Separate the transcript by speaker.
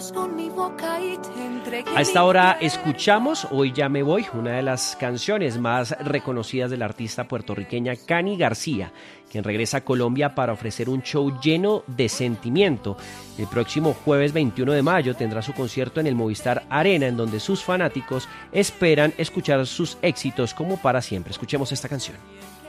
Speaker 1: con mi boca y te entregué.
Speaker 2: A esta hora escuchamos Hoy ya me voy, una de las canciones más reconocidas de la artista puertorriqueña Cani García, quien regresa a Colombia para ofrecer un show lleno de sentimiento. El próximo jueves 21 de mayo tendrá su concierto en el Movistar Arena, en donde sus fanáticos esperan escuchar sus éxitos como para siempre. Escuchemos esta canción.